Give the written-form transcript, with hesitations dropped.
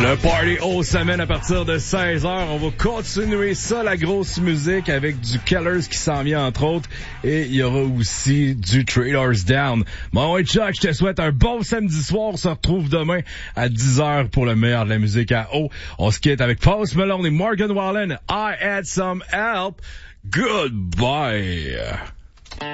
Le party all semaine à partir de 16h. On va continuer ça, la grosse musique, avec du Killers qui s'en vient, entre autres. Et il y aura aussi du Traders Down. Mon ouais, Chuck, je te souhaite un bon samedi soir. On se retrouve demain à 10h pour le meilleur de la musique à eau. On se quitte avec Post Malone et Morgan Wallen. I had some help. Goodbye.